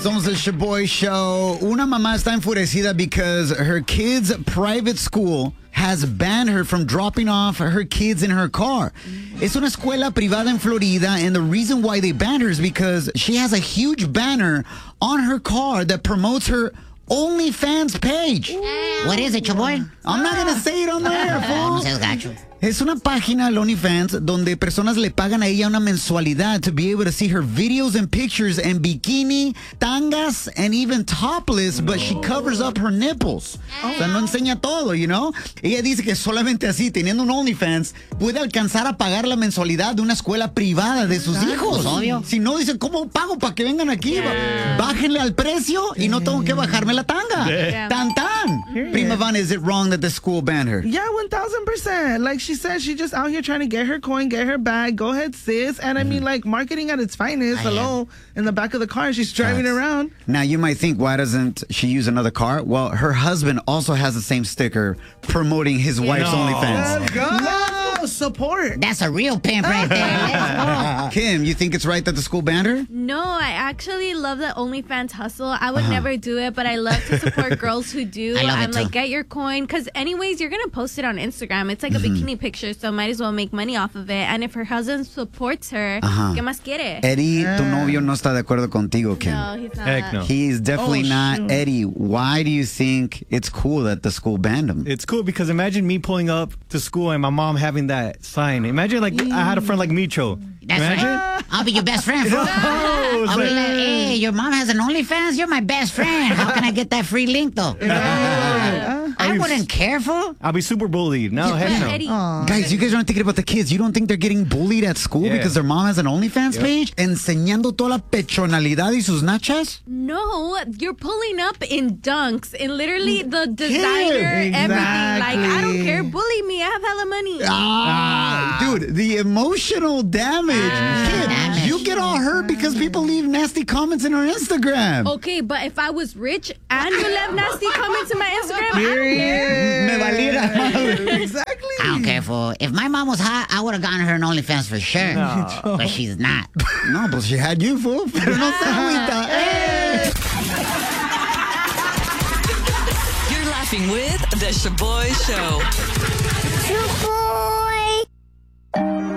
Somos el Shaboy Show. Una mamá está enfurecida because her kid's private school has banned her from dropping off her kids in her car. Es una escuela privada en Florida, and the reason why they banned her is because she has a huge banner on her car that promotes her OnlyFans page. What is it, Chaboy? I'm not going to say it on the air, fool. No seas gacho. Es una página, el OnlyFans, donde personas le pagan a ella una mensualidad to be able to see her videos and pictures in bikini, tangas, and even topless, but she covers up her nipples. O sea, no enseña todo, you know? Ella dice que solamente así, teniendo un OnlyFans, puede alcanzar a pagar la mensualidad de una escuela privada de sus hijos. Obvio. Si no, dice, ¿cómo pago para que vengan aquí? Bájenle al precio y no tengo que bajarme la tanga. Tan tan. Prima Vana, is it wrong that the school banned her? Yeah, 1,000%. Like she said, she's just out here trying to get her coin, get her bag. Go ahead, sis. And I mean, like, marketing at its finest. Hello, in the back of the car, she's driving around. Now, you might think, why doesn't she use another car? Well, her husband also has the same sticker promoting his wife's OnlyFans. Let's go. Support. That's a real pimp right there. Kim, you think it's right that the school banned her? No, I actually love the OnlyFans hustle. I would never do it, but I love to support girls who do. I love I'm it like, too. get your coin. Because anyways, you're going to post it on Instagram. It's like a bikini picture, so might as well make money off of it. And if her husband supports her, ¿qué más quiere? Eddie, tu novio no está de acuerdo contigo, Kim. No, he's not. Heck no. He's definitely not. shoot. Eddie, why do you think it's cool that the school banned him? It's cool because imagine me pulling up to school and my mom having that sign. Imagine like I had a friend like Micho. That's Imagine. right. I'll be your best friend, fool. I'll be like, hey, your mom has an OnlyFans? You're my best friend. How can I get that free link, though? I wouldn't care, fool. I'll be super bullied. No, heck no. Eddie. Guys, you guys aren't thinking about the kids. You don't think they're getting bullied at school Yeah. because their mom has an OnlyFans page? Enseñando toda la pechonalidad y sus nachas? No, you're pulling up in dunks, in literally the designer, everything. Like, I don't care. Bully me. I have hella money. Dude, the emotional damage. Kid, you get all hurt because people leave nasty comments in her Instagram. Okay, but if I was rich and you left nasty comments in my Instagram, I don't care. Me valiera. Exactly. I don't care, fool. If my mom was hot, I would have gotten her an OnlyFans for sure. But she's not. No, but she had you, fool. Pero no se agüita. You're laughing with The Shaboy Show.